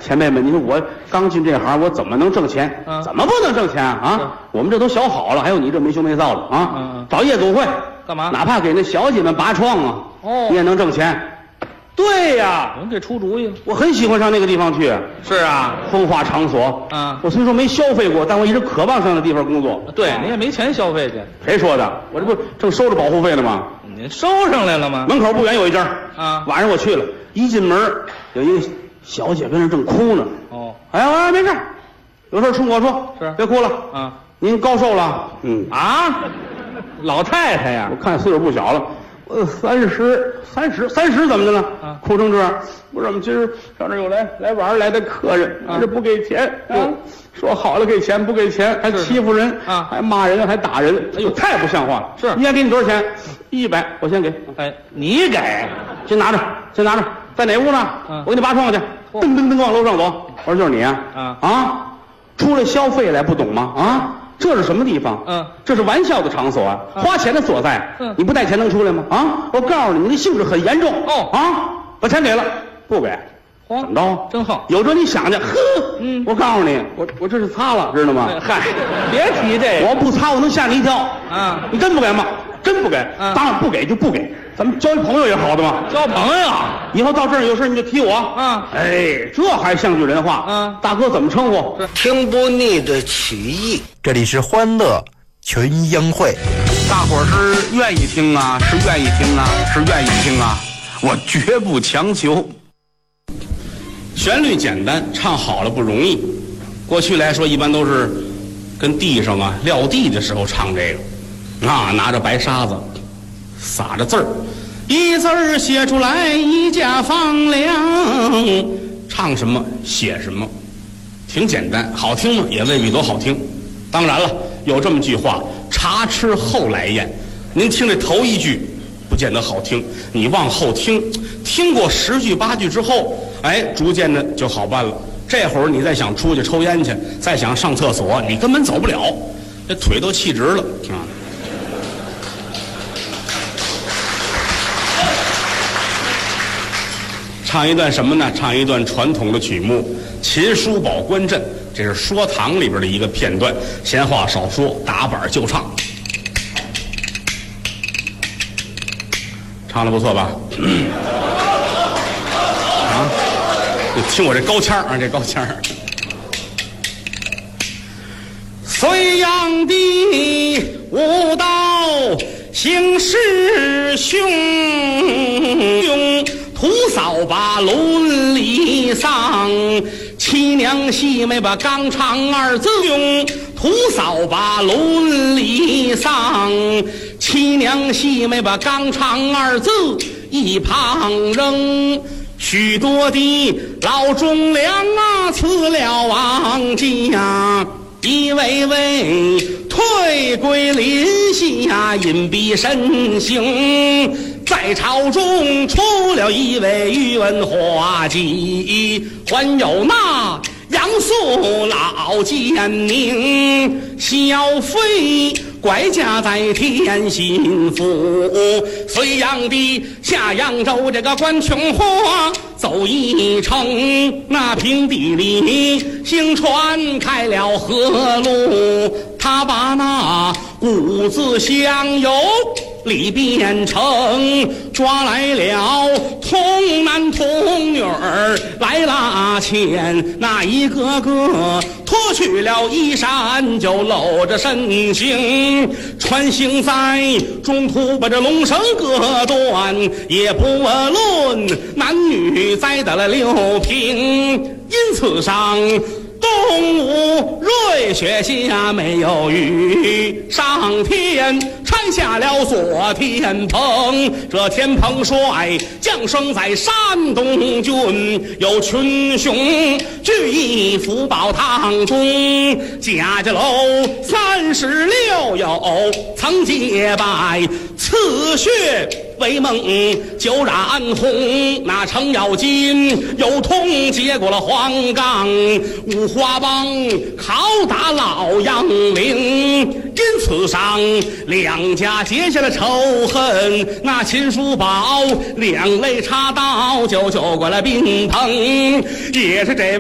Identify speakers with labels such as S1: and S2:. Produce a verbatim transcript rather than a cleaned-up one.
S1: 前辈们，你说我刚进这行，我怎么能挣钱？
S2: 嗯、
S1: 怎么不能挣钱啊？我们这都小好了，还有你这没羞没臊的啊！
S2: 嗯、
S1: 找夜总会
S2: 干嘛？
S1: 哪怕给那小姐们拔创啊，
S2: 哦，
S1: 你也能挣钱。对呀，
S2: 您给出主意了。
S1: 我很喜欢上那个地方去。
S2: 是啊，
S1: 风化场所。
S2: 嗯，
S1: 我虽说没消费过，但我一直渴望上那地方工作。
S2: 对，您也没钱消费去。
S1: 谁说的？我这不正收着保护费呢吗？
S2: 您收上来了吗？
S1: 门口不远有一家。
S2: 啊，
S1: 晚上我去了，一进门有一个小姐跟那正哭呢。
S2: 哦，
S1: 哎呀，没事，有事冲我说，
S2: 是，
S1: 别哭了。
S2: 啊，
S1: 您高寿了？嗯
S2: 啊，老太太呀，
S1: 我看岁数不小了。呃，三十，三十，三十怎么的了？啊，哭成这样，不是我们今儿上这有来来玩来的客人，啊，这不给钱啊，说好了给钱不给钱，还欺负人啊，还骂人还打人，哎呦，太不像话了！是，应该给你多少钱？一百，我先给。
S2: 哎，你给，
S1: 先拿着，先拿着，在哪屋呢？嗯，我给你拔窗去，噔噔噔往楼上走。我说就是你啊，啊啊，出来消费来不懂吗？啊。这是什么地方？嗯，这是玩笑的场所啊，花钱的所在。嗯，你不带钱能出来吗？啊，我告诉你，你的性质很严重。哦，啊，把钱给了，不给，怎么着？
S2: 真好。有
S1: 这你想去，呵，嗯，我告诉你，我我这是擦了，知道吗？
S2: 嗨，别提这个，
S1: 我不擦我能吓你一跳。
S2: 啊，
S1: 你真不给吗？真不给？嗯，当然不给就不给，咱们交一朋友也好的嘛。
S2: 交朋友，
S1: 以后到这儿有事你就提我。啊，哎，这还像句人话。嗯，大哥怎么称呼？
S3: 听不腻的曲艺。
S4: 这里是欢乐群英会，
S1: 大伙儿是愿意听啊，是愿意听啊，是愿意听啊，我绝不强求。旋律简单，唱好了不容易。过去来说，一般都是跟地上啊撂地的时候唱这个，啊，拿着白沙子，撒着字儿，一字儿写出来一家房梁，唱什么写什么，挺简单，好听吗？也未必多好听。当然了，有这么句话，茶吃后来咽。您听这头一句不见得好听，你往后听，听过十句八句之后，哎，逐渐的就好办了。这会儿你再想出去抽烟去，再想上厕所，你根本走不了，这腿都气直了啊！唱一段什么呢？唱一段传统的曲目《秦叔宝观阵》，这是说堂里边的一个片段。闲话少说，打板就唱。唱的不错吧？啊，你听我这高腔啊，这高腔。隋炀帝舞刀行师兄，徒扫把伦理丧，七娘细妹把纲常二字用，徒扫把伦理丧，七娘细妹把纲常二字一旁扔，许多的老忠良啊辞了王家，一位位退归林下，隐蔽身形，在朝中出了一位宇文化及，还有那杨素老奸佞，小妃拐嫁在天心府，隋炀帝下扬州这个关琼花走一程，那平地里行船开了河路，他把那五子相友里变成，抓来了童男童女儿来拉牵，那一个个脱去了衣衫就露着身形，穿行在中途把这龙绳割断，也不论男女栽到了六平，因此上东吴瑞雪下没有雨，上天拆下了座天棚，这天棚帅降生在山东郡，有群雄聚义福宝堂中，贾家楼三十六有曾结拜，刺血为梦酒染红，那程咬金有通接过了黄冈，五花帮拷打老杨凌，因此上两家结下了仇恨，那秦叔宝两肋插刀就救过了宾朋，也是这